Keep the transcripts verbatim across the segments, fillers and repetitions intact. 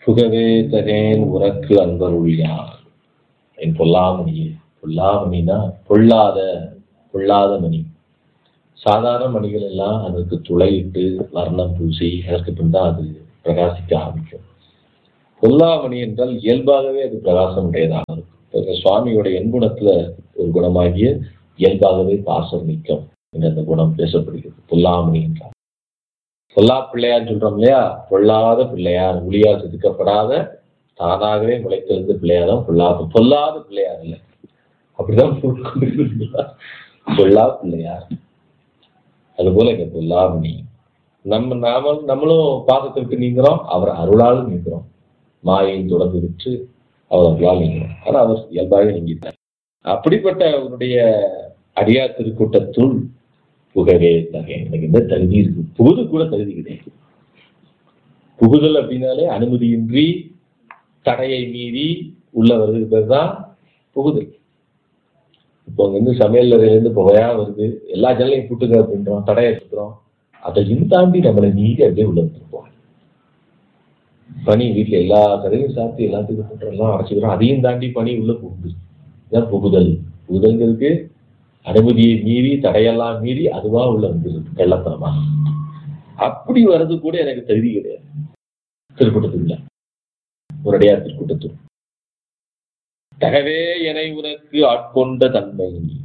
புகவே தகேன் உறக்கு அன்பருள்யார் என் பொல்லாமணியே. பொல்லாமணினா பொல்லாத பொல்லாத மணி. சாதாரண மணிகள் எல்லாம் அதற்கு துளையிட்டு வர்ணம் பூசி அதற்கு பின் தான் அது பிரகாசிக்க ஆரம்பிக்கும். பொல்லாமணி என்றால் இயல்பாகவே அது பிரகாசம் உடையதாக இருக்கும். சுவாமியோட எண்குணத்துல ஒரு குணமாகிய இயல்பாகவே பாசம் நீக்கம் என்ற அந்த குணம் பேசப்படுகிறது. பொல்லாமணி என்றால் பொல்லா பிள்ளையார் சொல்றோம் இல்லையா, பொல்லாத பிள்ளையார், ஒளியால் செதுக்கப்படாத தானாகவே முளைத்தெழுந்த பிள்ளையார் தான் பொல்லாத பொல்லாத பிள்ளையார் இல்லை. அப்படிதான் பொல்லா பிள்ளையார். அதுபோல இங்க பொல்லாமணி. நம்ம நாம நம்மளும் பாதத்திற்கு நீங்கிறோம், அவர் அருளால் நீங்கிறோம். மாயை தொடர்ந்து விட்டு அவர் அருளால் நீங்கிறோம். ஆனா அவர் இயல்பாக நீங்கிட்டார். அப்படிப்பட்ட அவருடைய அடியார் திருக்கூட்டத்துள் புகவே தகை. எனக்கு இந்த தகுதி இருக்கு. புகுது கூட தகுதி கிடையாது. புகுதல் அப்படின்னாலே அனுமதியின்றி தடையை மீறி உள்ள வருது பேர் தான் புகுதல். இப்போ அங்க இருந்து சமையல் இருந்து புகையா வருது, எல்லா ஜனலையும் கூட்டுங்க அப்படின்றோம், தடையை சுத்துறோம். அதையும் தாண்டி நம்மளை மீறி அப்படியே உள்ள வந்துருப்போம். பனி வீட்டுல எல்லா கதையும் சாப்பிட்டு எல்லாத்துக்கும் பண்றோம், எல்லாம் அடைச்சிக்கிறோம். அதையும் தாண்டி பனி உள்ள புகுது. இதுதான் புகுதல். புகுதல்களுக்கு அனுமதியை மீறி தடையெல்லாம் மீறி அதுவா உள்ள வந்துருக்கு கள்ளத்தனமா. அப்படி வர்றது கூட எனக்கு தகுதி கிடையாது. திருக்கூட்டத்துக்குள்ள ஒரு அடியார் திருக்கூட்டத்துள் தகவே என உனக்கு ஆட்கொண்ட தன்மை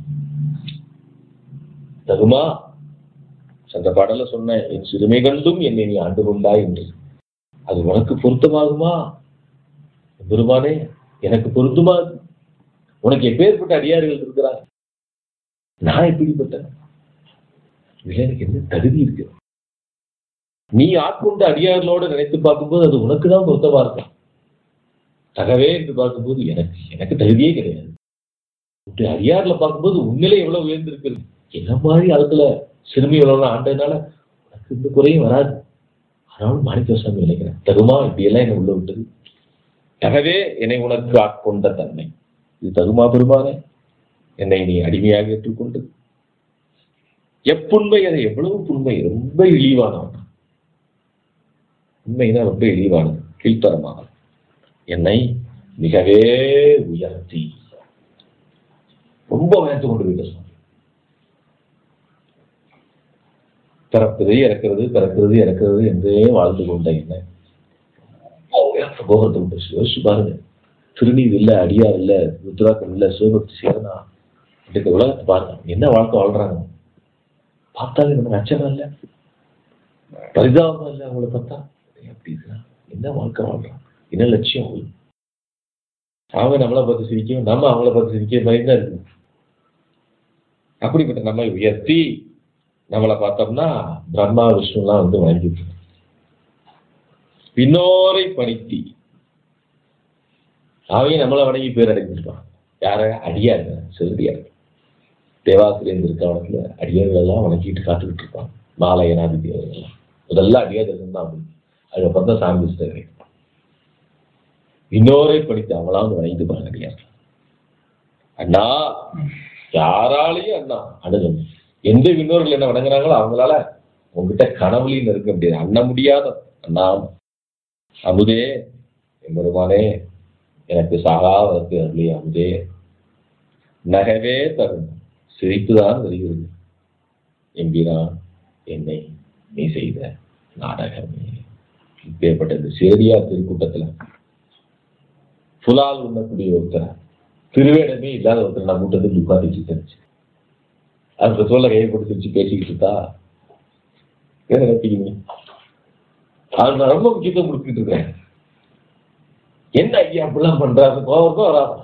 தகுமா. சென்ற பாடல சொன்ன என் சிறுமை கண்டும் என்னை நீ ஆண்டு கொண்டாய் என்று. அது உனக்கு பொருத்தமாகுமா பெருமானே? எனக்கு பொருத்தமா? உனக்கு எப்பேற்பட்ட அடியார்கள் இருக்கிறார், நான் எப்படிப்பட்டேன்? இதுல எனக்கு என்ன தகுதி இருக்கு? நீ ஆட்கொண்ட அடியார்களோடு நினைத்து பார்க்கும்போது அது உனக்கு தான் பொருத்தமா இருக்கும். தகவே என்று பார்க்கும்போது எனக்கு எனக்கு தகுதியே கிடையாது. அடியார்ல பார்க்கும்போது உண்மையிலே எவ்வளவு உயர்ந்திருக்கிறது. என்ன மாதிரி அதுல சிறுமி எவ்வளவு ஆண்டதுனால உனக்கு இந்த குறையும் வராது. ஆனாலும் மாணிக்கவாசகம் நினைக்கிறேன், தகுமா இப்படியெல்லாம் என்னை உள்ள விட்டது. தகவே என்னை உனக்கு ஆட்கொண்ட தன்மை இது தகுமா பெருமானே? என்னை நீ அடிமையாக ஏற்றுக்கொண்டு எப்புண்மை, அதை எவ்வளவு புண்மை, ரொம்ப இழிவானவன். உண்மைனா ரொம்ப இழிவானது, கீழ்த்தரமானது. என்னை மிகவே உயர்த்தி ரொம்ப உயர்த்து கொண்டு போயிட்ட சொன்ன. பிறப்பது இறக்கிறது பிறக்கிறது இறக்கிறது என்றே வாழ்ந்து கொண்ட என்ன போகத்தை விட்டு யோசிச்சு பாருங்க. திருநீர் இல்லை, அடியார் இல்லை, ருத்ராக்கம் இல்லை, சிவபக்தி சேரனா இந்த உலகத்தை பாருங்க, என்ன வாழ்க்கை வாழ்றாங்க. பார்த்தாலே நமக்கு அச்சனம் இல்லை, பரிதாபம் இல்லை. அவங்கள பார்த்தா எப்படி இருக்கிறான், என்ன வாழ்க்கை வாழ்றான், என்ன லட்சியம். அவங்க நம்மளை பார்த்து சிரிக்கும், நம்ம அவங்கள பார்த்து சிரிக்க மாதிரி தான் இருக்கு. அப்படிப்பட்ட நம்மை உயர்த்தி நம்மளை பார்த்தோம்னா பிரம்மா விஷ்ணுலாம் வந்து வாங்கிட்டு பின்னோரை பணித்தி அவங்க நம்மளை வணங்கி பேர் அடைஞ்சிருப்பான். யார? அடியாருங்க, செல்வியார். தேவாசிரியர் இருக்கவனத்துல அடியார்கள் எல்லாம் வணங்கிட்டு காத்துக்கிட்டு இருப்பான். மாலையனாதி தேவர்கள் முதல்ல அடியார்கள் தான். அதுக்கப்புறம் தான் சாமி கிடைக்கும். இன்னோரை படித்து அவங்களாம் வந்து வணங்கிட்டு பாருங்க அடியார்கள். அண்ணா யாராலையும் அண்ணா அணுகும். எந்த விண்ணோர்கள் என்ன வணங்குறாங்களோ அவங்களால உங்ககிட்ட கனவுலையும் இருக்க முடியாது. அண்ண முடியாத அண்ணா அமுதே எம்பெருமானே எனக்கு சாகாவதற்கு அருளே அமுதே. நகவே தரும் சிரிப்புதான் வருகிறது. எம்பிரான் என்னை நீ செய்த நாடகமே. இப்பேற்பட்ட இந்த சேரியார் திருக்கூட்டத்துல புலால் உண்ணக்கூடிய ஒருத்தர், திருவேடமே இல்லாத ஒருத்தர் நம்ம கூட்டத்துக்கு உட்காந்துச்சு தெரிஞ்சு அந்த சொல்ல கையை போட்டு சிரிச்சு பேசிக்கிட்டு இருக்கா. என்ன நினைப்பீங்க? அது நான் ரொம்ப முக்கியத்துவம் கொடுத்துட்டு இருக்கேன். என்ன ஐயா அப்படிலாம் பண்றாரு? கோவம் தான் வராது,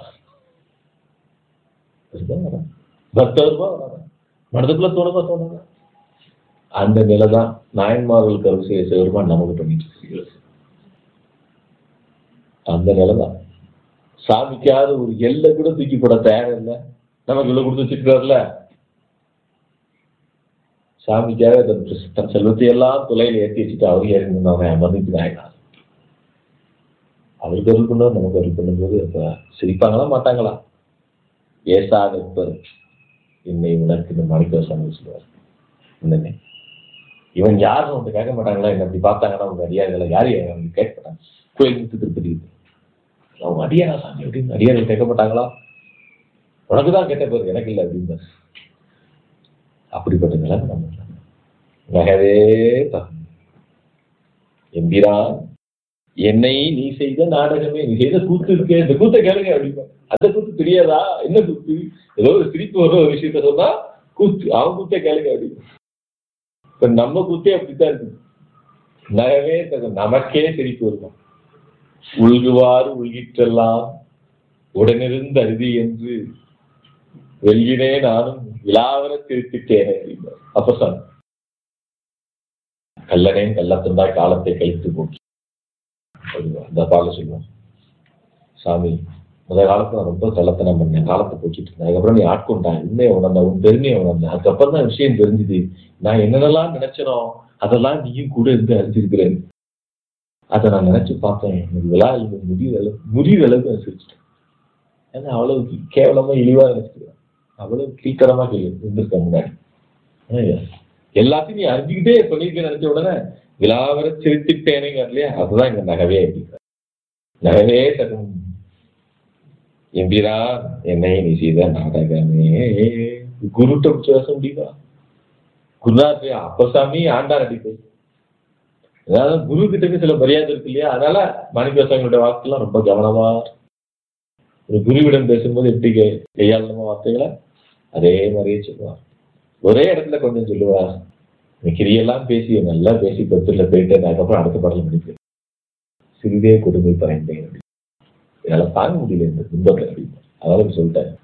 பக்தருமா வராது, மனதுக்குள்ள தோணுமா தோணுங்க. அந்த நிலைதான் நாயன்மார்களுக்கு அருள் செய்ய செய்வருமா நமக்கு பண்ணிட்டு இருக்கு. அந்த நிலைதான் சாமிக்காத ஒரு எல்லை கூட தூக்கி போட தயாரம் இல்லை. நமக்கு இவ்வளவு கொடுத்து வச்சிருக்காருல, சாமிக்காக தன் செல்வத்தை எல்லாம் துளையில ஏற்றி வச்சுட்டு அவரு ஏறினாங்க அமர்ந்துட்டு நாயனா. அவருக்கு அருள் பண்ணுவார், நமக்கு அருள் பண்ணும்போது அப்ப சிரிப்பாங்களா மாட்டாங்களா? ஏசாக இருப்பார். என்னை உனக்கு இந்த மாணிக்கவாசகம் சொல்லுவார். என்னன்னு இவன் யாரும் வந்து கேட்க மாட்டாங்களா? என்ன அப்படி பார்த்தாங்கன்னா உங்க அடியார்களை யாரு கேட்க மாட்டாங்க. கோயில் முத்து திருப்பதி. அவங்க அடியாரா சாமி அப்படின்னு அடியார்கள் கேட்கப்பட்டாங்களா? உனக்குதான் கேட்ட பேர், எனக்கு இல்லை அப்படின்னு. அப்படிப்பட்ட நிலைமை நம்ம நகவே தகும் எம்பிரான் என்னை நீ செய்த நாடகமே, நீ செய்த கூத்து இருக்கே, இந்த கூத்தை கேளுங்க அப்படின்னா. அந்த கூத்து தெரியாதா? என்ன கூத்து? ஏதோ ஒரு சிரிப்பு வர ஒரு விஷயத்த சொன்னா கூத்து, அவன் கூத்தை கேளுங்க அப்படின்னு. இப்ப நம்ம கூத்தே அப்படித்தான் இருக்கு. நகவே தகும், நமக்கே சிரிப்பு வருமா? உள்குவாறு உள்கிற்றெல்லாம் உடனிருந்து அருதி என்று வெல்கினே நானும் விழாவர திருத்திட்டேனே அப்படின்னா. அப்ப சார் கல்லனே கள்ளத்துண்டாய் காலத்தை கழித்து போக்கி அந்த பாடல சொல்லுவான். சாமி முதல் காலத்துல நான் ரொம்ப கள்ளத்தனம் பண்ணேன், காலத்தை போக்கிட்டு இருந்தேன். அதுக்கப்புறம் நீ ஆட்கொண்டான், உண்மையை உணர்ந்த, உன் பெருமையை உணர்ந்தேன். அதுக்கப்புறம் தான் விஷயம் தெரிஞ்சுது. நான் என்னென்னலாம் நினைச்சனோ அதெல்லாம் நீயும் கூட இருந்து அறிஞ்சிருக்கிறேன். அதை நான் நினைச்சு பார்த்தேன். எனக்கு விழா முடிகிற அளவு முடிகிற அளவுக்கு நான் சிரிச்சிட்டேன். ஏன்னா அவ்வளவு கேவலமா இழிவா நினைச்சிருக்கேன், அவ்வளவு கீழ்த்தரமா கேள்வி இருந்திருக்க முன்னாடி. எல்லாத்தையும் நீ அறிஞ்சுக்கிட்டே பண்ணிருக்க நினைச்ச உடனே விழாவர சிரித்துட்டேனேங்க இல்லையா? அதுதான் இங்க நகவே அப்படிங்கிற. நகவே தகும் எம்பிரா என்னை நீ செய்த நாடகமே. குருட்ட பேச முடியுதா? குருநாத் அப்பசாமி ஆண்டார் அடிப்பை. அதாவது குரு கிட்ட சில மரியாதை இருக்கு இல்லையா? அதனால மாணிக்கவாசகனுடைய வார்த்தைலாம் ரொம்ப கவனமா, ஒரு குருவிடம் பேசும்போது எப்படி கையாளணுமா வார்த்தைகளை அதே மாதிரியே சொல்லுவார். ஒரே இடத்துல கொஞ்சம் சொல்லுவார், கிரியெல்லாம் பேசி நல்லா பேசி பத்துல போயிட்டு அதுக்கப்புறம் அடுத்த பாடல முடிப்பேன். சிறிதே கொடுமை பறைந்தேன் அப்படி, என்னால தாங்க முடியல இந்த துன்பத்தை அப்படின்னு. அதனால சொல்லிட்டேன்.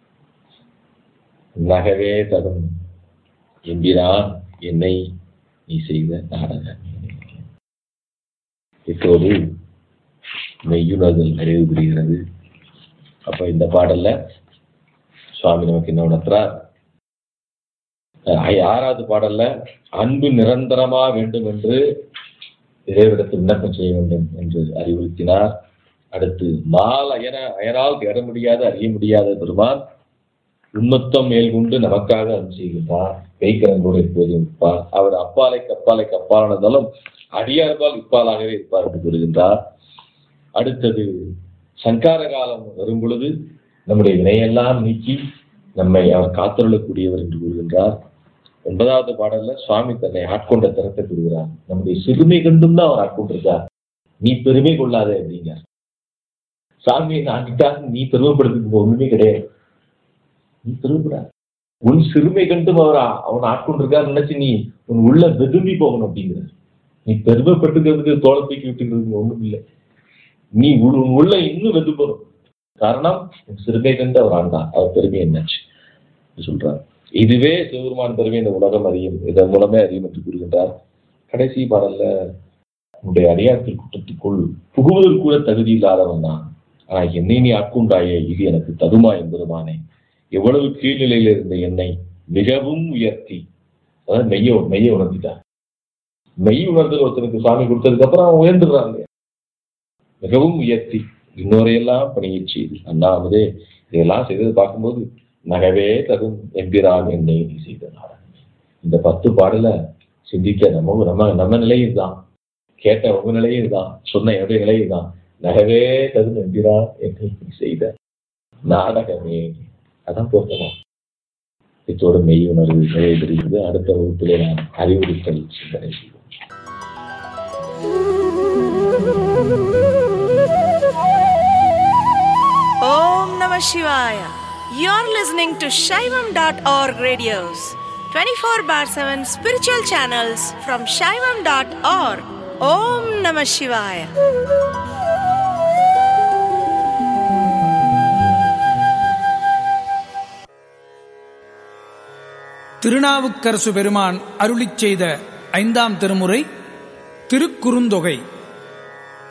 நகவே தகும் எம்பிரான் என்னை நீ செய்த நாடகம். இப்போது மெய்யுணர்தல் நிறைவு புரிகிறது. அப்ப இந்த பாடல்ல சுவாமி நமக்கு என்ன உணர்த்துறார்? ஆறாவது பாடல்ல அன்பு நிரந்தரமா வேண்டும் என்று இறைவிடத்தில் விண்ணப்பம் செய்ய வேண்டும் என்று அறிவுறுத்தினார். அடுத்து மால் அயன அயனால் தேட முடியாத அறிய முடியாத பெருமான் உண்மத்தம் மேல் கொண்டு நமக்காக அருள் செய்கின்றார். கைக்கரங்கோடு எப்போதும் இருப்பார். அவர் அப்பாலை கப்பாலை கப்பாலானதாலும் அடியார்பால் இப்பாலாகவே இருப்பார் என்று கூறுகின்றார். அடுத்தது சங்கார காலம் வரும் பொழுது நம்முடைய வினையெல்லாம் நீக்கி நம்மை அவர் காத்தருளக்கூடியவர் என்று கூறுகின்றார். ஒன்பதாவது பாடல்ல சுவாமி தன்னை ஆட்கொண்ட தரத்தை கூறுகிறார். நம்முடைய சிறுமை கண்டும் தான் அவர் ஆட்கொண்டிருக்கார். நீ பெருமை கொள்ளாதே அப்படிங்க. சாமியை நாட்டிட்டால் நீ பெருமைப்படுத்துக்கு ஒண்ணுமே கிடையாது. நீ பெருமைப்படாத, உன் சிறுமை கண்டும் அவர் அவன் ஆட்கொண்டிருக்காரு நினைச்சு நீ உன் உள்ள வெதும்பி போகணும் அப்படிங்கிற. நீ பெருமைப்பட்டுக்கிறதுக்கு தோலை தூக்கி விட்டுக்கிறதுக்கு ஒண்ணும் இல்லை. நீ உன் உள்ள இன்னும் வெதும்பணும். காரணம் உன் சிறுமை கண்டு அவர் ஆண்டார். அவர் பெருமை என்னாச்சு சொல்றார். இதுவே சிவபெருமான் பெருமை இந்த உலகம் அறியும், இதன் மூலமே அறியும் என்று கூறுகின்றார். கடைசி பாடல்ல உன்னுடைய அடியாற்றில் கூட்டத்துக்குள் புகுவதற்கு கூட தகுதி இல்லாதவன் தான், ஆனா என்னை நீ ஆட்கொண்டாயே, இது எனக்கு தகுமா என்பதுமானே. எவ்வளவு கீழ்நிலையில இருந்த என்னை மிகவும் உயர்த்தி, அதாவது மெய்ய மெய்ய உணர்த்திட்டார். மெய் உணர்தல் ஒருத்தனுக்கு சாமி கொடுத்ததுக்கு அப்புறம் அவன் உயர்ந்துடுறாங்க. மிகவும் உயர்த்தி இன்னொரையெல்லாம் பணியை செய்து அண்ணாமதே இதெல்லாம் செய்தது பார்க்கும்போது நகவே தகும் எம்பிரான் என்னை நீ செய்த நாடகம். இந்த பத்து பாடல சிந்திக்க நம்ம நம்ம நம்ம நிலையும் தான், கேட்ட உங்க நிலையும் தான், சொன்ன என்னுடைய நிலையும் தான். நகவே தகும் எம்பிரான் என்னை நீ செய்த நாடகமே. அதான் பொருத்தமா. இத்தோடு மெய் உணர்வு நிறைவு பெறுகிறது. அடுத்த வகுப்பிலே நாம் அறிவுறுத்தல் சிந்தனை செய்வோம். Om Namah Shivaya. You're listening to Shaivam dot org radios, twenty-four bar seven spiritual channels from Shaivam dot org. Om Namah Shivaya. Thirunavukkarasu பெருமான் அருளிச் செய்த ஐந்தாம் திருமுறை திருக்குறுந்தொகை.